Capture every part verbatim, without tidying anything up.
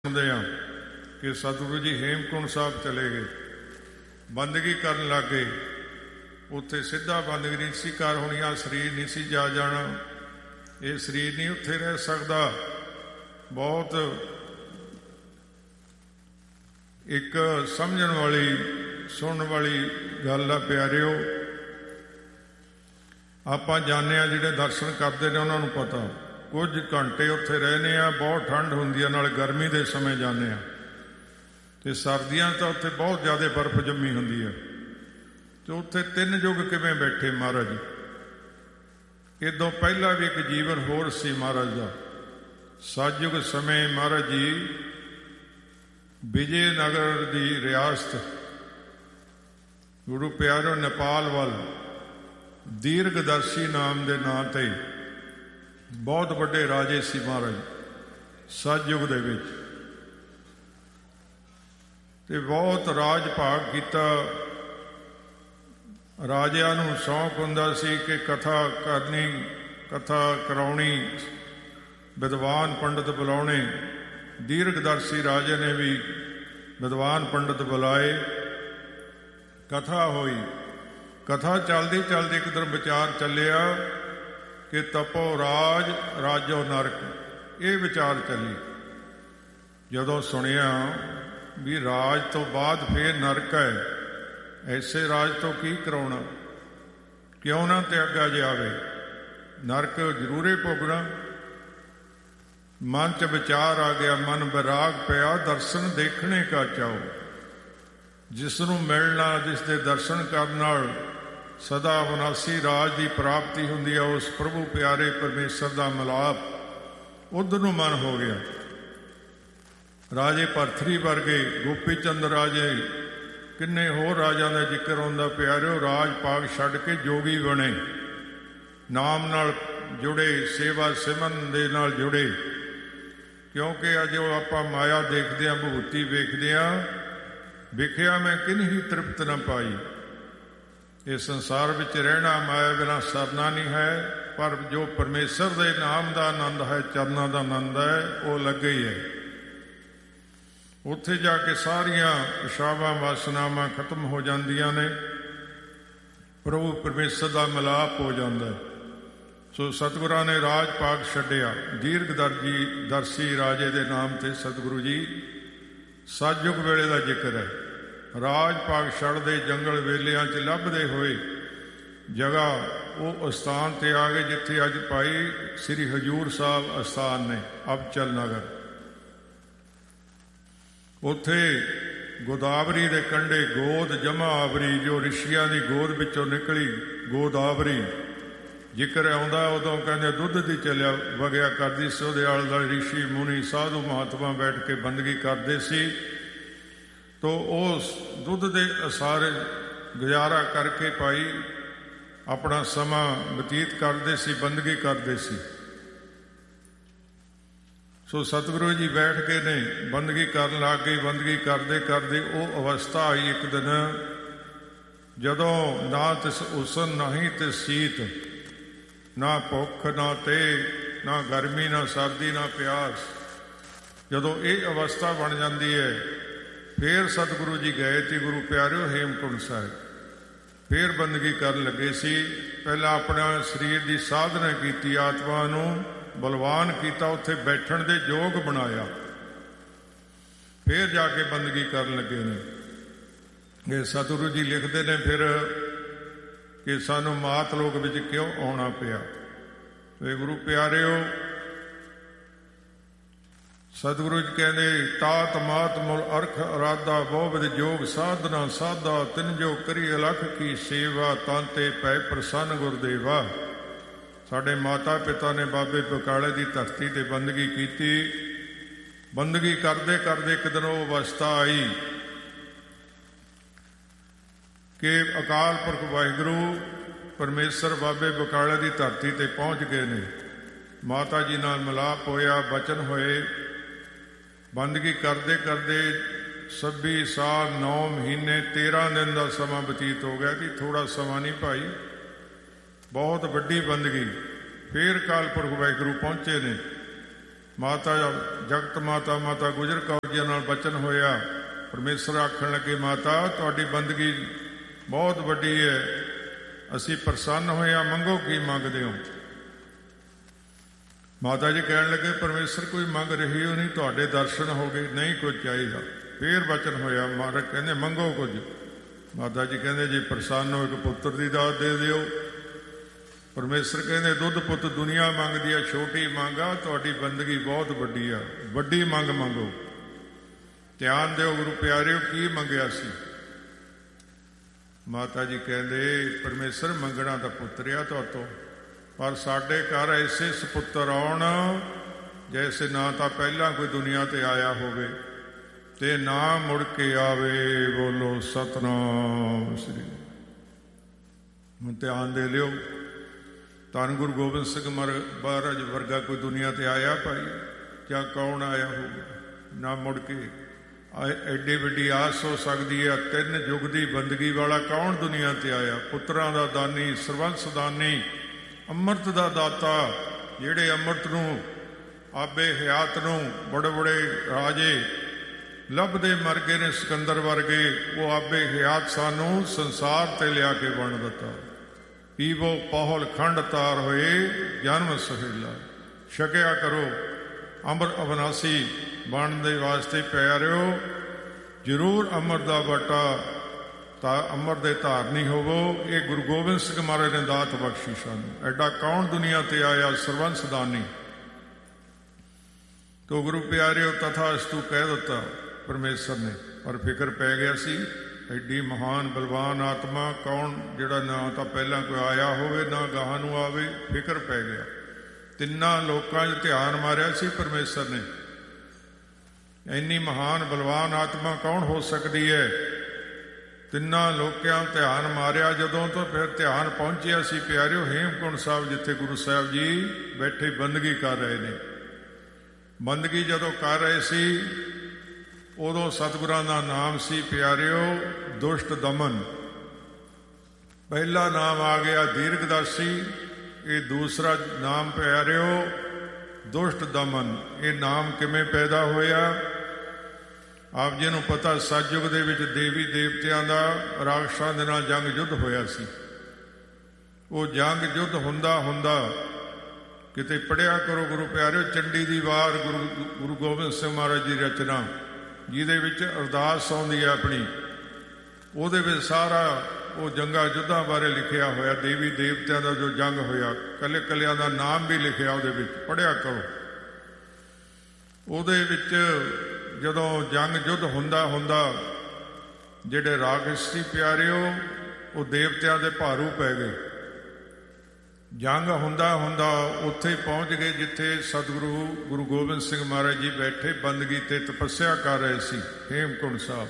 ਸੁਣਦੇ ਹਾਂ ਕਿ ਸਤਿਗੁਰੂ ਜੀ ਹੇਮਕੁੰਟ ਸਾਹਿਬ ਚਲੇ ਗਏ, ਬੰਦਗੀ ਕਰਨ ਲੱਗ ਗਏ। ਉੱਥੇ ਸਿੱਧਾ ਬੰਦਗੀ ਨਹੀਂ ਸੀ ਕਰ ਹੋਣੀ, ਆ ਸਰੀਰ ਨਹੀਂ ਸੀ ਜਾ ਜਾਣਾ, ਇਹ ਸਰੀਰ ਨਹੀਂ ਉੱਥੇ ਰਹਿ ਸਕਦਾ। ਬਹੁਤ ਇੱਕ ਸਮਝਣ ਵਾਲੀ ਸੁਣਨ ਵਾਲੀ ਗੱਲ ਆ ਪਿਆਰਿਓ। ਆਪਾਂ ਜਾਂਦੇ ਹਾਂ, ਜਿਹੜੇ ਦਰਸ਼ਨ ਕਰਦੇ ਨੇ ਉਹਨਾਂ ਨੂੰ ਪਤਾ, ਕੁਝ ਘੰਟੇ ਉੱਥੇ ਰਹਿੰਦੇ ਆ, ਬਹੁਤ ਠੰਡ ਹੁੰਦੀ ਆ, ਨਾਲ ਗਰਮੀ ਦੇ ਸਮੇਂ ਜਾਂਦੇ ਆ, ਅਤੇ ਸਰਦੀਆਂ ਤਾਂ ਉੱਥੇ ਬਹੁਤ ਜ਼ਿਆਦਾ ਬਰਫ਼ ਜੰਮੀ ਹੁੰਦੀ ਹੈ। ਅਤੇ ਉੱਥੇ ਤਿੰਨ ਯੁੱਗ ਕਿਵੇਂ ਬੈਠੇ ਮਹਾਰਾਜ ਜੀ। ਇਦੋਂ ਪਹਿਲਾਂ ਵੀ ਇੱਕ ਜੀਵਨ ਹੋਰ ਸੀ ਮਹਾਰਾਜ ਦਾ। ਸਤਿਯੁਗ ਸਮੇਂ ਮਹਾਰਾਜ ਜੀ ਵਿਜੇ ਨਗਰ ਦੀ ਰਿਆਸਤ, ਗੁਰੂ ਪਿਆਰਿਓ, ਨੇਪਾਲ ਵੱਲ ਦੀਰਘਦਰਸ਼ੀ ਨਾਮ ਦੇ ਨਾਂ 'ਤੇ ਬਹੁਤ ਵੱਡੇ ਰਾਜੇ ਸੀ ਮਹਾਰਾਜ ਸਤਿਯੁਗ ਦੇ ਵਿੱਚ, ਤੇ ਬਹੁਤ ਰਾਜ ਭਾਗ ਕੀਤਾ। ਰਾਜਿਆਂ ਨੂੰ ਸ਼ੌਂਕ ਹੁੰਦਾ ਸੀ ਕਿ ਕਥਾ ਕਰਨੀ, ਕਥਾ ਕਰਾਉਣੀ, ਵਿਦਵਾਨ ਪੰਡਤ ਬੁਲਾਉਣੇ। ਦੀਰਘਦਰਸ਼ੀ ਰਾਜੇ ਨੇ ਵੀ ਵਿਦਵਾਨ ਪੰਡਤ ਬੁਲਾਏ, ਕਥਾ ਹੋਈ। ਕਥਾ ਚੱਲਦੀ ਚੱਲਦੀ ਇੱਕ ਦਿਨ ਵਿਚਾਰ ਚੱਲਿਆ ਕਿ ਤਪੋ ਰਾਜ ਰਾਜੋ ਨਰਕ, ਇਹ ਵਿਚਾਰ ਚੱਲੀ। ਜਦੋਂ ਸੁਣਿਆ ਵੀ ਰਾਜ ਤੋਂ ਬਾਅਦ ਫੇਰ ਨਰਕ ਹੈ, ਐਸੇ ਰਾਜ ਤੋਂ ਕੀ ਕਰਾਉਣਾ, ਕਿਉਂ ਨਾ ਤਿਆਗਾ ਜਾਵੇ, ਨਰਕ ਜ਼ਰੂਰੇ ਭੋਗਣਾ। ਮਨ 'ਚ ਵਿਚਾਰ ਆ ਗਿਆ, ਮਨ ਵਿਰਾਗ ਪਿਆ, ਦਰਸ਼ਨ ਦੇਖਣੇ ਕਾ ਚਾਓ। ਜਿਸ ਨੂੰ ਮਿਲਣਾ, ਜਿਸ ਦੇ ਦਰਸ਼ਨ ਕਰਨ ਨਾਲ ਸਦਾ ਵਿਨਾਸੀ ਰਾਜ ਦੀ ਪ੍ਰਾਪਤੀ ਹੁੰਦੀ ਆ, ਉਸ ਪ੍ਰਭੂ ਪਿਆਰੇ ਪਰਮੇਸ਼ਰ ਦਾ ਮਿਲਾਪ, ਉਧਰ ਨੂੰ ਮਨ ਹੋ ਗਿਆ। ਰਾਜੇ ਭਰਥਰੀ ਵਰਗੇ, ਗੋਪੀ ਚੰਦ ਰਾਜੇ, ਕਿੰਨੇ ਹੋਰ ਰਾਜਾਂ ਦਾ ਜ਼ਿਕਰ ਆਉਂਦਾ ਪਿਆਰਿਓ। ਰਾਜ ਭਾਗ ਛੱਡ ਕੇ ਜੋਗੀ ਬਣੇ, ਨਾਮ ਨਾਲ ਜੁੜੇ, ਸੇਵਾ ਸਿਮਰਨ ਦੇ ਨਾਲ ਜੁੜੇ। ਕਿਉਂਕਿ ਅੱਜ ਉਹ ਆਪਾਂ ਮਾਇਆ ਦੇਖਦੇ ਹਾਂ, ਵਿਭੂਤੀ ਵੇਖਦੇ ਹਾਂ, ਵੇਖਿਆ ਮੈਂ ਕਿਨਹੀ ਤ੍ਰਿਪਤ ਨਾ ਪਾਈ। ਇਹ ਸੰਸਾਰ ਵਿੱਚ ਰਹਿਣਾ ਮਾਇਆ ਬਿਨਾਂ ਸਰਨਾ ਨਹੀਂ ਹੈ, ਪਰ ਜੋ ਪਰਮੇਸ਼ਰ ਦੇ ਨਾਮ ਦਾ ਆਨੰਦ ਹੈ, ਚਰਨਾਂ ਦਾ ਆਨੰਦ ਹੈ, ਉਹ ਲੱਗੇ ਹੀ ਹੈ। ਉੱਥੇ ਜਾ ਕੇ ਸਾਰੀਆਂ ਇਛਾਵਾਂ ਵਾਸਨਾਵਾਂ ਖਤਮ ਹੋ ਜਾਂਦੀਆਂ ਨੇ, ਪ੍ਰਭੂ ਪਰਮੇਸ਼ਰ ਦਾ ਮਿਲਾਪ ਹੋ ਜਾਂਦਾ। ਸੋ ਸਤਿਗੁਰਾਂ ਨੇ ਰਾਜ ਭਾਗ ਛੱਡਿਆ। ਦੀਰਘਦਰਜੀ ਦਰਸ਼ੀ ਰਾਜੇ ਦੇ ਨਾਮ 'ਤੇ ਸਤਿਗੁਰੂ ਜੀ ਸਤਿਯੁਗ ਵੇਲੇ ਦਾ ਜ਼ਿਕਰ ਹੈ। ਰਾਜ ਭਾਗ ਛੱਡਦੇ ਜੰਗਲ ਵੇਲਿਆਂ 'ਚ ਲੱਭਦੇ ਹੋਏ ਜਗ੍ਹਾ ਉਹ ਅਸਥਾਨ 'ਤੇ ਆ ਗਏ ਜਿੱਥੇ ਅੱਜ ਭਾਈ ਸ੍ਰੀ ਹਜ਼ੂਰ ਸਾਹਿਬ ਅਸਥਾਨ ਨੇ, ਅਬਚਲ ਨਗਰ। ਉੱਥੇ ਗੋਦਾਵਰੀ ਦੇ ਕੰਢੇ ਗੋਦ ਜਮਾਵਰੀ, ਜੋ ਰਿਸ਼ੀਆਂ ਦੀ ਗੋਦ ਵਿੱਚੋਂ ਨਿਕਲੀ ਗੋਦਾਵਰੀ, ਜ਼ਿਕਰ ਆਉਂਦਾ। ਉਦੋਂ ਕਹਿੰਦੇ ਦੁੱਧ ਦੀ ਚੱਲਿਆ ਵਗਿਆ ਕਰਦੀ ਸੀ, ਉਹਦੇ ਆਲੇ ਦੁਆਲੇ ਰਿਸ਼ੀ ਮੁਨੀ ਸਾਧੂ ਮਹਾਤਮਾ ਬੈਠ ਕੇ ਬੰਦਗੀ ਕਰਦੇ ਸੀ। ਤੋ ਉਸ ਦੁੱਧ ਦੇ ਅਸਾਰੇ ਗੁਜ਼ਾਰਾ ਕਰਕੇ ਭਾਈ ਆਪਣਾ ਸਮਾਂ ਬਤੀਤ ਕਰਦੇ ਸੀ, ਬੰਦਗੀ ਕਰਦੇ ਸੀ। ਸੋ ਸਤਿਗੁਰੂ ਜੀ ਬੈਠ ਕੇ ਨੇ ਬੰਦਗੀ ਕਰਨ ਲੱਗ ਗਏ। ਬੰਦਗੀ ਕਰਦੇ ਕਰਦੇ ਉਹ ਅਵਸਥਾ ਆਈ ਇੱਕ ਦਿਨ, ਜਦੋਂ ਨਾ ਤਿਸ ਉਸਨ ਨਹੀਂ ਤੇ ਸੀਤ, ਨਾ ਭੁੱਖ ਨਾ ਤੇ, ਨਾ ਗਰਮੀ ਨਾ ਸਰਦੀ ਨਾ ਪਿਆਸ। ਜਦੋਂ ਇਹ ਅਵਸਥਾ ਬਣ ਜਾਂਦੀ ਹੈ, ਫੇਰ ਸਤਿਗੁਰੂ ਜੀ ਗਏ ਤੇ ਗੁਰੂ ਪਿਆਰਿਓ ਹੇਮਕੁੰਟ ਸਾਹਿਬ, ਫੇਰ ਬੰਦਗੀ ਕਰਨ ਲੱਗੇ ਸੀ। ਪਹਿਲਾਂ ਆਪਣਾ ਸਰੀਰ ਦੀ ਸਾਧਨਾ ਕੀਤੀ, ਆਤਮਾ ਨੂੰ ਬਲਵਾਨ ਕੀਤਾ, ਉੱਥੇ ਬੈਠਣ ਦੇ ਯੋਗ ਬਣਾਇਆ, ਫੇਰ ਜਾ ਕੇ ਬੰਦਗੀ ਕਰਨ ਲੱਗੇ ਨੇ। ਇਹ ਸਤਿਗੁਰੂ ਜੀ ਲਿਖਦੇ ਨੇ ਫਿਰ ਕਿ ਸਾਨੂੰ ਮਾਤ ਲੋਕ ਵਿੱਚ ਕਿਉਂ ਆਉਣਾ ਪਿਆ। ਇਹ ਗੁਰੂ ਪਿਆਰਿਓ, ਸਤਿਗੁਰੂ ਜੀ ਕਹਿੰਦੇ ਤਾਤ ਮਾਤ ਮੁਲ ਅਰਖ ਅਰਾਦਾ ਬਹੁਵਿਧ ਜੋਗ ਸਾਧਨਾ ਸਾਧਾ, ਤਿਨ ਜੋ ਕਰੀ ਅਲਖ ਕੀ ਸੇਵਾ, ਤਾਂ ਤੇ ਪੈ ਪ੍ਰਸੰਨ ਗੁਰਦੇਵਾ। ਸਾਡੇ ਮਾਤਾ ਪਿਤਾ ਨੇ ਬਾਬੇ ਬਕਾਲੇ ਦੀ ਧਰਤੀ ਤੇ ਬੰਦਗੀ ਕੀਤੀ। ਬੰਦਗੀ ਕਰਦੇ ਕਰਦੇ ਇੱਕ ਦਿਨ ਉਹ ਅਵਸਥਾ ਆਈ ਕਿ ਅਕਾਲ ਪੁਰਖ ਵਾਹਿਗੁਰੂ ਪਰਮੇਸ਼ਰ ਬਾਬੇ ਬਕਾਲੇ ਦੀ ਧਰਤੀ ਤੇ ਪਹੁੰਚ ਗਏ ਨੇ। ਮਾਤਾ ਜੀ ਨਾਲ ਮਿਲਾਪ ਹੋਇਆ, ਬਚਨ ਹੋਏ। ਬੰਦਗੀ ਕਰਦੇ ਕਰਦੇ ਛੱਬੀ ਸਾਲ ਨੌ ਮਹੀਨੇ ਤੇਰਾਂ ਦਿਨ ਦਾ ਸਮਾਂ ਬਤੀਤ ਹੋ ਗਿਆ। ਕਿ ਥੋੜਾ ਸਮਾਂ ਨਹੀਂ ਭਾਈ, ਬਹੁਤ ਵੱਡੀ ਬੰਦਗੀ। ਫੇਰ ਅਕਾਲ ਪੁਰਖ ਵਾਹਿਗੁਰੂ ਪਹੁੰਚੇ ਨੇ। ਮਾਤਾ ਜਗਤ ਮਾਤਾ ਮਾਤਾ ਗੁਜਰ ਕੌਰ ਜੀ ਨਾਲ ਬਚਨ ਹੋਇਆ। ਪਰਮੇਸ਼ਰ ਆਖਣ ਲੱਗੇ, ਮਾਤਾ ਤੁਹਾਡੀ ਬੰਦਗੀ ਬਹੁਤ ਵੱਡੀ ਹੈ, ਅਸੀਂ ਪ੍ਰਸੰਨ ਹੋਏ ਹਾਂ, ਮੰਗੋ ਕੀ ਮੰਗਦੇ ਹੋ। ਮਾਤਾ ਜੀ ਕਹਿਣ ਲੱਗੇ, ਪਰਮੇਸ਼ਰ ਕੋਈ ਮੰਗ ਰਹੀ ਹੋ ਨਹੀਂ, ਤੁਹਾਡੇ ਦਰਸ਼ਨ ਹੋ ਗਏ, ਨਹੀਂ ਕੁਝ ਚਾਹੀਦਾ। ਫੇਰ ਬਚਨ ਹੋਇਆ, ਮਹਾਰਾਜ ਕਹਿੰਦੇ ਮੰਗੋ ਕੁਝ। ਮਾਤਾ ਜੀ ਕਹਿੰਦੇ ਜੇ ਪ੍ਰਸੰਨ ਹੋ ਇੱਕ ਪੁੱਤਰ ਦੀ ਦਾਤ ਦੇ ਦਿਓ। ਪਰਮੇਸ਼ਰ ਕਹਿੰਦੇ ਦੁੱਧ ਪੁੱਤ ਦੁਨੀਆ ਮੰਗਦੀ ਆ, ਛੋਟੀ ਮੰਗ ਆ, ਤੁਹਾਡੀ ਬੰਦਗੀ ਬਹੁਤ ਵੱਡੀ ਆ, ਵੱਡੀ ਮੰਗ ਮੰਗੋ। ਧਿਆਨ ਦਿਓ ਗੁਰੂ ਪਿਆਰਿਓ, ਕੀ ਮੰਗਿਆ ਸੀ। ਮਾਤਾ ਜੀ ਕਹਿੰਦੇ ਪਰਮੇਸ਼ਰ ਮੰਗਣਾ ਤਾਂ ਪੁੱਤਰਿਆ ਤੁਹਾਤੋਂ, ਪਰ ਸਾਡੇ ਘਰ ਐਸੇ ਸਪੁੱਤਰ ਆਉਣ ਜੈਸੇ ਨਾ ਤਾਂ ਪਹਿਲਾਂ ਕੋਈ ਦੁਨੀਆ ਤੇ ਆਇਆ ਹੋਵੇ ਤੇ ਨਾ ਮੁੜ ਕੇ ਆਵੇ। ਬੋਲੋ ਸਤਨਾਮ ਸ੍ਰੀ। ਹੁਣ ਧਿਆਨ ਦੇ ਲਿਓ, ਧੰਨ ਗੁਰੂ ਗੋਬਿੰਦ ਸਿੰਘ ਮਹਾਰਾਜ ਵਰਗਾ ਕੋਈ ਦੁਨੀਆ ਤੇ ਆਇਆ ਭਾਈ? ਜਾਂ ਕੌਣ ਆਇਆ ਹੋਊਗਾ? ਨਾ ਮੁੜ ਕੇ। ਐਡੀ ਵੱਡੀ ਆਸ ਹੋ ਸਕਦੀ ਹੈ, ਤਿੰਨ ਯੁੱਗ ਦੀ ਬੰਦਗੀ ਵਾਲਾ ਕੌਣ ਦੁਨੀਆ ਤੇ ਆਇਆ? ਪੁੱਤਰਾਂ ਦਾ ਦਾਨੀ, ਸਰਬੰਸ ਦਾਨੀ, ਅੰਮ੍ਰਿਤ ਦਾ ਦਾਤਾ, ਜਿਹੜੇ ਅੰਮ੍ਰਿਤ ਨੂੰ ਆਬੇ ਹਯਾਤ ਨੂੰ ਬੜੇ ਬੜੇ ਰਾਜੇ ਲੱਭਦੇ ਮਰ ਗਏ ਨੇ, ਸਿਕੰਦਰ ਵਰਗੇ, ਉਹ ਆਬੇ ਹਯਾਤ ਸਾਨੂੰ ਸੰਸਾਰ ਤੇ ਲਿਆ ਕੇ ਬਣ ਦਿੱਤਾ। ਪੀਵੋ ਪਹੁਲ ਖੰਡ ਤਾਰ ਹੋਏ ਜਨਮ ਸਹੇਲਾ। ਛਕਿਆ ਕਰੋ ਅੰਮ੍ਰਿਤ ਅਵਨਾਸੀ ਬਣਨ ਦੇ ਵਾਸਤੇ ਪਿਆਰਿਓ ਜ਼ਰੂਰ ਅੰਮ੍ਰਿਤ ਦਾ ਵਟਾ ਤਾਂ ਅੰਮ੍ਰਿਤ ਦੇ ਧਾਰਨੀ ਹੋਵੋ। ਇਹ ਗੁਰੂ ਗੋਬਿੰਦ ਸਿੰਘ ਮਹਾਰਾਜ ਨੇ ਦਾਤ ਬਖਸ਼ੀ ਸਾਨੂੰ। ਐਡਾ ਕੌਣ ਦੁਨੀਆ ਤੇ ਆਇਆ? ਸਰਬੰਸ ਦਾਨੀ। ਤੋ ਗੁਰੂ ਪਿਆਰਿਓ ਤਥਾਸਤੂ ਕਹਿ ਦਿੱਤਾ ਪਰਮੇਸ਼ਰ ਨੇ, ਪਰ ਫਿਕਰ ਪੈ ਗਿਆ ਸੀ। ਐਡੀ ਮਹਾਨ ਬਲਵਾਨ ਆਤਮਾ ਕੌਣ, ਜਿਹੜਾ ਨਾ ਤਾਂ ਪਹਿਲਾਂ ਕੋਈ ਆਇਆ ਹੋਵੇ ਨਾ ਗਾਹਾਂ ਨੂੰ ਆਵੇ। ਫਿਕਰ ਪੈ ਗਿਆ। ਤਿੰਨਾਂ ਲੋਕਾਂ 'ਚ ਧਿਆਨ ਮਾਰਿਆ ਸੀ ਪਰਮੇਸ਼ਰ ਨੇ। ਇੰਨੀ ਮਹਾਨ ਬਲਵਾਨ ਆਤਮਾ ਕੌਣ ਹੋ ਸਕਦੀ ਹੈ? ਤਿੰਨਾਂ ਲੋਕਾਂ ਧਿਆਨ ਮਾਰਿਆ ਜਦੋਂ ਤੋਂ ਫਿਰ ਧਿਆਨ ਪਹੁੰਚਿਆ ਸੀ ਪਿਆਰਿਓ ਹੇਮਕੁੰਟ ਸਾਹਿਬ, ਜਿੱਥੇ ਗੁਰੂ ਸਾਹਿਬ ਜੀ ਬੈਠੇ ਬੰਦਗੀ ਕਰ ਰਹੇ ਨੇ। ਬੰਦਗੀ ਜਦੋਂ ਕਰ ਰਹੇ ਸੀ ਉਦੋਂ ਸਤਿਗੁਰਾਂ ਦਾ ਨਾਮ ਸੀ ਪਿਆਰਿਓ ਦੁਸ਼ਟ ਦਮਨ। ਪਹਿਲਾ ਨਾਮ ਆ ਗਿਆ ਦੀਰਘਦਾਸੀ, ਇਹ ਦੂਸਰਾ ਨਾਮ ਪਿਆਰਿਓ ਦੁਸ਼ਟ ਦਮਨ। ਇਹ ਨਾਮ ਕਿਵੇਂ ਪੈਦਾ ਹੋਇਆ? ਆਪ ਜੀ ਨੂੰ ਪਤਾ, ਸਤਿਯੁਗ ਦੇ ਵਿੱਚ ਦੇਵੀ ਦੇਵਤਿਆਂ ਦਾ ਰਾਖਸ਼ਾਂ ਦੇ ਨਾਲ ਜੰਗ ਯੁੱਧ ਹੋਇਆ ਸੀ। ਉਹ ਜੰਗ ਯੁੱਧ ਹੁੰਦਾ ਹੁੰਦਾ ਕਿਤੇ ਪੜ੍ਹਿਆ ਕਰੋ ਗੁਰੂ ਪਿਆਰਿਓ ਚੰਡੀ ਦੀ ਵਾਰ, ਗੁਰੂ ਗੁਰੂ ਗੋਬਿੰਦ ਸਿੰਘ ਮਹਾਰਾਜ ਦੀ ਰਚਨਾ, ਜਿਹਦੇ ਵਿੱਚ ਅਰਦਾਸ ਆਉਂਦੀ ਹੈ ਆਪਣੀ। ਉਹਦੇ ਵਿੱਚ ਸਾਰਾ ਉਹ ਜੰਗਾਂ ਯੁੱਧਾਂ ਬਾਰੇ ਲਿਖਿਆ ਹੋਇਆ, ਦੇਵੀ ਦੇਵਤਿਆਂ ਦਾ ਜੋ ਜੰਗ ਹੋਇਆ, ਕੱਲੇ ਕੱਲਿਆਂ ਦਾ ਨਾਮ ਵੀ ਲਿਖਿਆ ਉਹਦੇ ਵਿੱਚ, ਪੜ੍ਹਿਆ ਕਰੋ। ਉਹਦੇ ਵਿੱਚ ਜਦੋਂ ਜੰਗ ਯੁੱਧ ਹੁੰਦਾ ਹੁੰਦਾ ਜਿਹੜੇ ਰਾਖਸ਼ ਸੀ ਪਿਆਰਿਓ ਉਹ ਦੇਵਤਿਆਂ ਦੇ ਭਾਰੂ ਪੈ ਗਏ। ਜੰਗ ਹੁੰਦਾ ਹੁੰਦਾ ਉੱਥੇ ਪਹੁੰਚ ਗਏ ਜਿੱਥੇ ਸਤਿਗੁਰੂ ਗੁਰੂ ਗੋਬਿੰਦ ਸਿੰਘ ਮਹਾਰਾਜ ਜੀ ਬੈਠੇ ਬੰਦਗੀ ਤੇ ਤਪੱਸਿਆ ਕਰ ਰਹੇ ਸੀ, ਹੇਮਕੁੰਟ ਸਾਹਿਬ।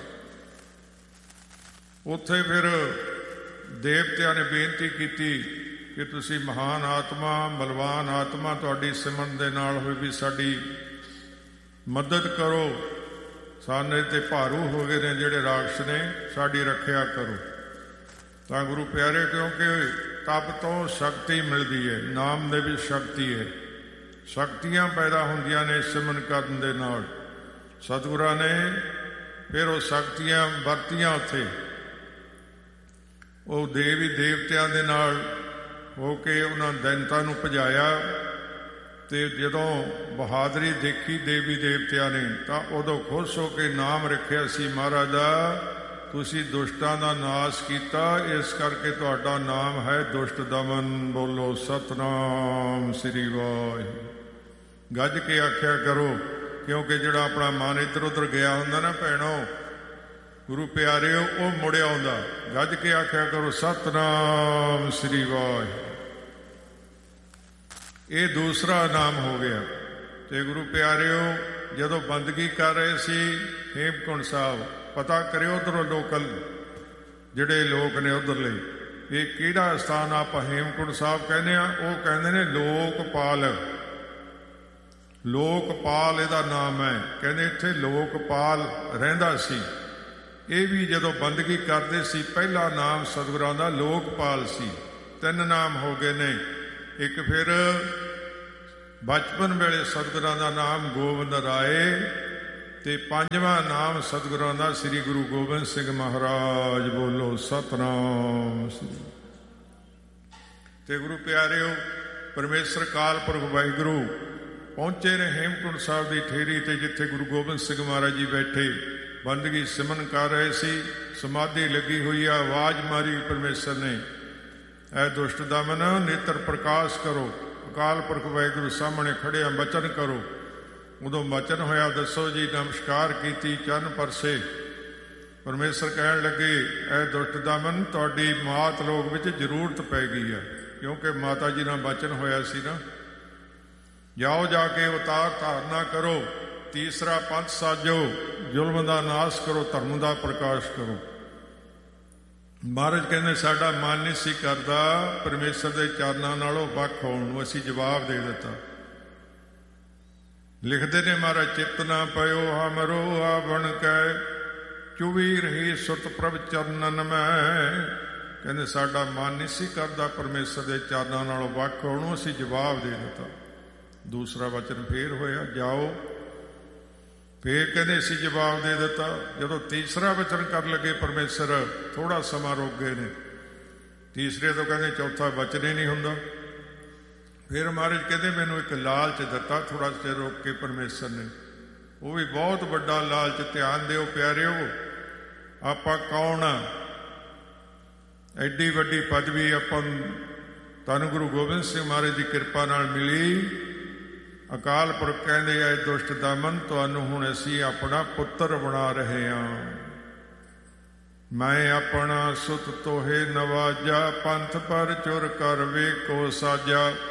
ਉੱਥੇ ਫਿਰ ਦੇਵਤਿਆਂ ਨੇ ਬੇਨਤੀ ਕੀਤੀ ਕਿ ਤੁਸੀਂ ਮਹਾਨ ਆਤਮਾ, ਬਲਵਾਨ ਆਤਮਾ, ਤੁਹਾਡੀ ਸਿਮਰਨ ਦੇ ਨਾਲ ਹੋਈ ਵੀ ਸਾਡੀ ਮਦਦ ਕਰੋ। ਸਾਡੇ ਤੇ ਭਾਰੂ ਹੋ ਗਏ ਨੇ ਜਿਹੜੇ ਰਾਖਸ਼ ਨੇ, ਸਾਡੀ ਰੱਖਿਆ ਕਰੋ। ਤਾਂ ਗੁਰੂ ਪਿਆਰੇ, ਕਿਉਂਕਿ ਤਪ ਤੋਂ ਸ਼ਕਤੀ ਮਿਲਦੀ ਹੈ, ਨਾਮ ਦੇ ਵਿੱਚ ਸ਼ਕਤੀ ਹੈ, ਸ਼ਕਤੀਆਂ ਪੈਦਾ ਹੁੰਦੀਆਂ ਨੇ ਸਿਮਰਨ ਕਰਨ ਦੇ ਨਾਲ। ਸਤਿਗੁਰਾਂ ਨੇ ਫਿਰ ਉਹ ਸ਼ਕਤੀਆਂ ਵਰਤੀਆਂ ਉੱਥੇ। ਉਹ ਦੇਵੀ ਦੇਵਤਿਆਂ ਦੇ ਨਾਲ ਹੋ ਕੇ ਉਹਨਾਂ ਦੈਂਤਾਂ ਨੂੰ ਭਜਾਇਆ। ਤੇ ਜਦੋਂ ਬਹਾਦਰੀ ਦੇਖੀ ਦੇਵੀ ਦੇਵਤਿਆਂ ਨੇ ਤਾਂ ਉਦੋਂ ਖੁਸ਼ ਹੋ ਕੇ ਨਾਮ ਰੱਖਿਆ ਸੀ ਮਹਾਰਾਜ ਦਾ, ਤੁਸੀਂ ਦੁਸ਼ਟਾਂ ਦਾ ਨਾਸ਼ ਕੀਤਾ, ਇਸ ਕਰਕੇ ਤੁਹਾਡਾ ਨਾਮ ਹੈ ਦੁਸ਼ਟ ਦਮਨ। ਬੋਲੋ ਸਤਨਾਮ ਸ੍ਰੀ ਵਾਹਿਗੁਰੂ। ਗੱਜ ਕੇ ਆਖਿਆ ਕਰੋ, ਕਿਉਂਕਿ ਜਿਹੜਾ ਆਪਣਾ ਮਨ ਇੱਧਰ ਉੱਧਰ ਗਿਆ ਹੁੰਦਾ ਨਾ ਭੈਣੋ ਗੁਰੂ ਪਿਆਰਿਓ, ਉਹ ਮੁੜਿਆ ਆਉਂਦਾ। ਗੱਜ ਕੇ ਆਖਿਆ ਕਰੋ ਸਤਨਾਮ ਸ੍ਰੀ ਵਾਹਿਗੁਰੂ। ਇਹ ਦੂਸਰਾ ਨਾਮ ਹੋ ਗਿਆ। ਤੇ ਗੁਰੂ ਪਿਆਰਿਓ ਜਦੋਂ ਬੰਦਗੀ ਕਰ ਰਹੇ ਸੀ ਹੇਮਕੁੰਟ ਸਾਹਿਬ, ਪਤਾ ਕਰਿਓ ਉੱਧਰੋਂ ਲੋਕਲ ਜਿਹੜੇ ਲੋਕ ਨੇ ਉੱਧਰਲੇ, ਇਹ ਕਿਹੜਾ ਸਥਾਨ ਆਪਾਂ ਹੇਮਕੁੰਟ ਸਾਹਿਬ ਕਹਿੰਦੇ ਆ? ਉਹ ਕਹਿੰਦੇ ਨੇ ਲੋਕਪਾਲ। ਲੋਕਪਾਲ ਇਹਦਾ ਨਾਮ ਹੈ। ਕਹਿੰਦੇ ਇੱਥੇ ਲੋਕਪਾਲ ਰਹਿੰਦਾ ਸੀ। ਇਹ ਵੀ ਜਦੋਂ ਬੰਦਗੀ ਕਰਦੇ ਸੀ ਪਹਿਲਾ ਨਾਮ ਸਤਿਗੁਰਾਂ ਦਾ ਲੋਕਪਾਲ ਸੀ। ਤਿੰਨ ਨਾਮ ਹੋ ਗਏ ਨੇ। ਇੱਕ ਫਿਰ ਬਚਪਨ ਵੇਲੇ ਸਤਿਗੁਰਾਂ ਦਾ ਨਾਮ ਗੋਬਿੰਦ ਰਾਏ ਤੇ ਪੰਜਵਾਂ ਨਾਮ ਸਤਿਗੁਰਾਂ ਦਾ ਸ੍ਰੀ ਗੁਰੂ ਗੋਬਿੰਦ ਸਿੰਘ ਮਹਾਰਾਜ। ਬੋਲੋ ਸਤਿਨਾਮ ਸ੍ਰੀ। ਤੇ ਗੁਰੂ ਪਿਆਰਿਓ, ਪਰਮੇਸ਼ਰ ਕਾਲ ਪੁਰਖ ਵਾਹਿਗੁਰੂ ਪਹੁੰਚੇ ਨੇ ਹੇਮਕੁੰਟ ਸਾਹਿਬ ਦੀ ਠੇਰੀ ਤੇ, ਜਿੱਥੇ ਗੁਰੂ ਗੋਬਿੰਦ ਸਿੰਘ ਮਹਾਰਾਜ ਜੀ ਬੈਠੇ ਬੰਦਗੀ ਸਿਮਰਨ ਕਰ ਰਹੇ ਸੀ। ਸਮਾਧੀ ਲੱਗੀ ਹੋਈ ਆ। ਆਵਾਜ਼ ਮਾਰੀ ਪਰਮੇਸ਼ਰ ਨੇ, ਐ ਦੁਸ਼ਟ ਦਮਨ ਨੇਤਰ ਪ੍ਰਕਾਸ਼ ਕਰੋ। ਅਕਾਲ ਪੁਰਖ ਵਾਹਿਗੁਰੂ ਸਾਹਮਣੇ ਖੜਿਆ ਬਚਨ ਕਰੋ। ਉਦੋਂ ਬਚਨ ਹੋਇਆ, ਦੱਸੋ ਜੀ। ਨਮਸਕਾਰ ਕੀਤੀ, ਚਰਨ ਪਰਸੇ। ਪਰਮੇਸ਼ਰ ਕਹਿਣ ਲੱਗੇ, ਐ ਦੁਸ਼ਟ ਦਮਨ ਤੁਹਾਡੀ ਮਾਤ ਲੋਕ ਵਿੱਚ ਜ਼ਰੂਰਤ ਪੈ ਗਈ ਹੈ, ਕਿਉਂਕਿ ਮਾਤਾ ਜੀ ਨਾਲ ਬਚਨ ਹੋਇਆ ਸੀ ਨਾ। ਜਾਓ ਜਾ ਕੇ ਅਵਤਾਰ ਧਾਰਨਾ ਕਰੋ, ਤੀਸਰਾ ਪੰਥ ਸਾਜੋ, ਜ਼ੁਲਮ ਦਾ ਨਾਸ਼ ਕਰੋ, ਧਰਮ ਦਾ ਪ੍ਰਕਾਸ਼ ਕਰੋ। ਮਹਾਰਾਜ ਕਹਿੰਦੇ ਸਾਡਾ ਮਨ ਨਹੀਂ ਸੀ ਕਰਦਾ ਪਰਮੇਸ਼ਰ ਦੇ ਚਰਨਾਂ ਨਾਲੋਂ ਵੱਖ ਹੋਣ ਨੂੰ। ਅਸੀਂ ਜਵਾਬ ਦੇ ਦਿੱਤਾ। ਲਿਖਦੇ ਨੇ ਮਹਾਰਾਜ, ਚਿੱਤ ਨਾ ਪਇਓ ਹਮਰੋ ਆਵਣ ਕੈ, ਚੁਵੀ ਰਹੀ ਸੁਰਤ ਪ੍ਰਭ ਚਰਨਨ ਮੈਂ। ਕਹਿੰਦੇ ਸਾਡਾ ਮਨ ਨਹੀਂ ਸੀ ਕਰਦਾ ਪਰਮੇਸ਼ਰ ਦੇ ਚਰਨਾਂ ਨਾਲੋਂ ਵੱਖ ਹੋਣ ਨੂੰ। ਅਸੀਂ ਜਵਾਬ ਦੇ ਦਿੱਤਾ। ਦੂਸਰਾ ਵਚਨ ਫੇਰ ਹੋਇਆ, ਜਾਓ। ਫੇਰ ਕਹਿੰਦੇ ਅਸੀਂ ਜਵਾਬ ਦੇ ਦਿੱਤਾ। ਜਦੋਂ ਤੀਸਰਾ ਵਚਨ ਕਰਨ ਲੱਗੇ ਪਰਮੇਸ਼ਰ, ਥੋੜਾ ਸਮਾਂ ਰੁਕ ਗਏ ਨੇ। ਤੀਸਰੇ ਤੋਂ ਕਹਿੰਦੇ ਚੌਥਾ ਵਚਨ ਹੀ ਨਹੀਂ ਹੁੰਦਾ। ਫਿਰ ਮਹਾਰਾਜ ਕਹਿੰਦੇ ਮੈਨੂੰ ਇੱਕ ਲਾਲਚ ਦਿੱਤਾ ਥੋੜਾ ਚਿਰ ਰੁਕ ਕੇ ਪਰਮੇਸ਼ਰ ਨੇ। ਉਹ ਵੀ ਬਹੁਤ ਵੱਡਾ ਲਾਲਚ। ਧਿਆਨ ਦਿਓ ਪਿਆਰਿਓ, ਆਪਾਂ ਕੌਣ ਆ? ਐਡੀ ਵੱਡੀ ਪਦਵੀ ਆਪਾਂ ਧੰਨ ਗੁਰੂ ਗੋਬਿੰਦ ਸਿੰਘ ਮਹਾਰਾਜ ਦੀ ਕਿਰਪਾ ਨਾਲ ਮਿਲੀ। ਅਕਾਲ ਪੁਰਖ ਕਹਿੰਦੇ ਐ ਦੁਸ਼ਟ ਦਮਨ ਤੁਹਾਨੂੰ ਹੁਣ ਅਸੀਂ ਆਪਣਾ ਪੁੱਤਰ ਬਣਾ ਰਹੇ ਹਾਂ। ਮੈਂ ਆਪਣਾ ਸੁਤ ਤੋਹੇ ਨਵਾਜਾ, ਪੰਥ ਪਰ ਚੁਰ ਕਰ ਵੇਖੋ ਸਾਜਾ।